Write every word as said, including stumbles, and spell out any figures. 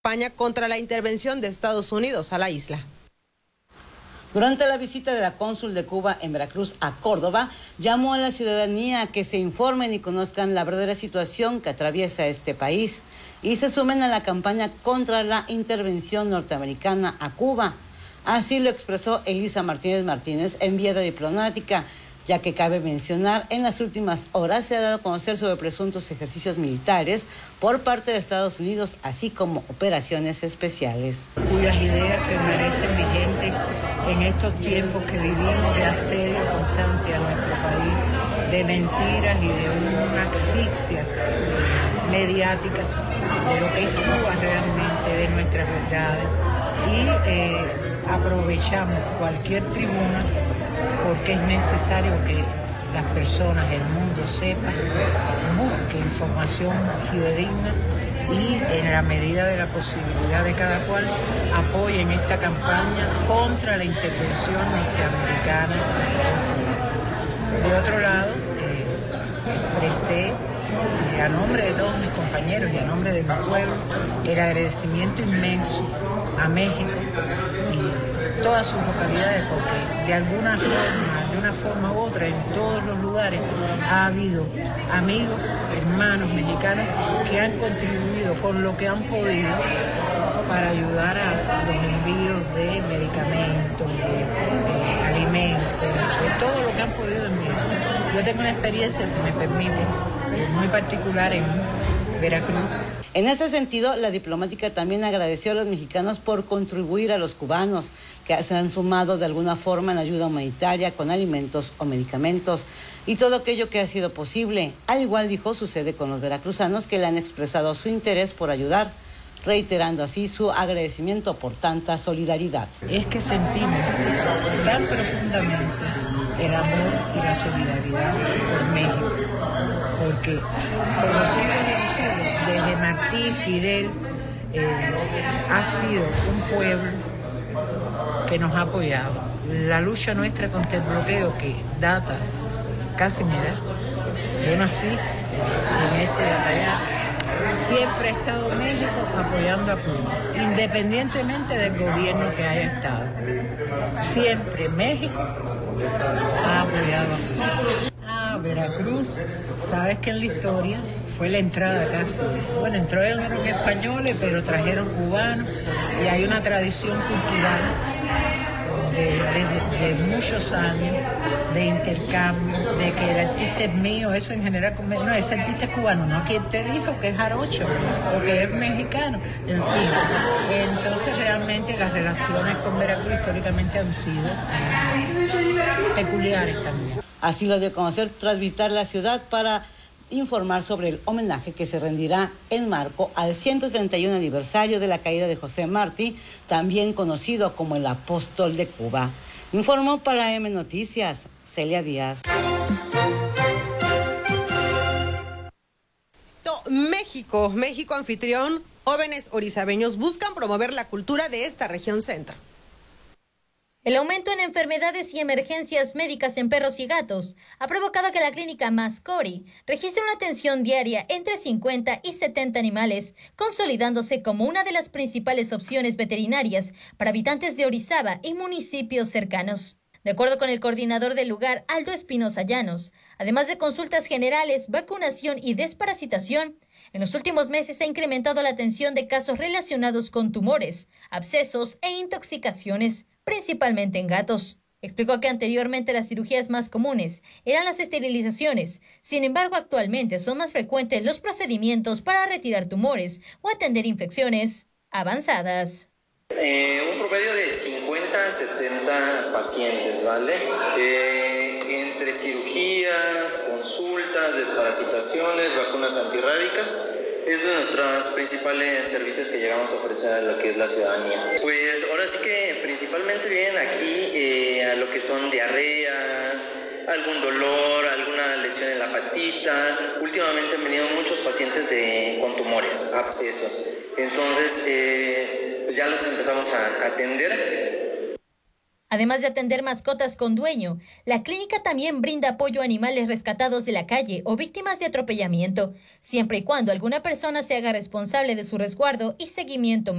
España contra la intervención de Estados Unidos a la isla. Durante la visita de la cónsul de Cuba en Veracruz a Córdoba, llamó a la ciudadanía a que se informen y conozcan la verdadera situación que atraviesa este país y se sumen a la campaña contra la intervención norteamericana a Cuba. Así lo expresó Elisa Martínez Martínez, enviada diplomática, ya que cabe mencionar, en las últimas horas se ha dado a conocer sobre presuntos ejercicios militares por parte de Estados Unidos, así como operaciones especiales. Cuyas ideas permanecen vigentes en estos tiempos que vivimos de asedio constante a nuestro país, de mentiras y de una asfixia mediática de lo que es Cuba realmente, de nuestras verdades. Y eh, aprovechamos cualquier tribuna porque es necesario que las personas, el mundo sepa, busque información fidedigna y en la medida de la posibilidad de cada cual apoyen esta campaña contra la intervención norteamericana. De otro lado, eh, expresé eh, a nombre de todos mis compañeros y a nombre de mi pueblo el agradecimiento inmenso a México y todas sus localidades, porque de alguna forma, de una forma u otra, en todos los lugares ha habido amigos, hermanos mexicanos que han contribuido con lo que han podido para ayudar a los envíos de medicamentos, de, de alimentos, de todo lo que han podido enviar. Yo tengo una experiencia, si me permiten, muy particular en Veracruz. En ese sentido, la diplomática también agradeció a los mexicanos por contribuir a los cubanos que se han sumado de alguna forma en ayuda humanitaria con alimentos o medicamentos y todo aquello que ha sido posible. Al igual, dijo, sucede con los veracruzanos que le han expresado su interés por ayudar, reiterando así su agradecimiento por tanta solidaridad. Es que sentimos tan profundamente el amor y la solidaridad por México, porque por los siglos de los siglos, desde Martí, Fidel, eh, ha sido un pueblo que nos ha apoyado. La lucha nuestra contra el bloqueo, que data casi mi edad, yo nací en ese batallar, siempre ha estado México apoyando a Cuba, independientemente del gobierno que haya estado. Siempre México ha apoyado a Cuba. Ah, Veracruz, sabes que en la historia fue la entrada casi. Bueno, entraron españoles, pero trajeron cubanos y hay una tradición cultural de, de, de muchos años de intercambio, de que el artista es mío, eso en general, no, ese artista es cubano, no, ¿quién te dijo que es jarocho o que es mexicano? En fin, entonces realmente las relaciones con Veracruz históricamente han sido peculiares también. Así lo dio a conocer tras visitar la ciudad para informar sobre el homenaje que se rendirá en marco al ciento treinta y uno aniversario de la caída de José Martí, también conocido como el Apóstol de Cuba. Informó para M Noticias, Celia Díaz. México, México anfitrión, jóvenes orizabeños buscan promover la cultura de esta región centro. El aumento en enfermedades y emergencias médicas en perros y gatos ha provocado que la clínica Mascori registre una atención diaria entre cincuenta y setenta animales, consolidándose como una de las principales opciones veterinarias para habitantes de Orizaba y municipios cercanos. De acuerdo con el coordinador del lugar, Aldo Espinosa Llanos, además de consultas generales, vacunación y desparasitación, en los últimos meses se ha incrementado la atención de casos relacionados con tumores, abscesos e intoxicaciones, principalmente en gatos. Explicó que anteriormente las cirugías más comunes eran las esterilizaciones, sin embargo actualmente son más frecuentes los procedimientos para retirar tumores o atender infecciones avanzadas. Eh, un promedio de cincuenta a setenta pacientes, ¿vale? Eh, entre cirugías, consultas, desparasitaciones, vacunas antirrábicas. Esos son nuestros principales servicios que llegamos a ofrecer a lo que es la ciudadanía. Pues ahora sí que principalmente vienen aquí eh, a lo que son diarreas, algún dolor, alguna lesión en la patita. Últimamente han venido muchos pacientes de, con tumores, abscesos. Entonces, eh, pues ya los empezamos a atender. Además de atender mascotas con dueño, la clínica también brinda apoyo a animales rescatados de la calle o víctimas de atropellamiento, siempre y cuando alguna persona se haga responsable de su resguardo y seguimiento.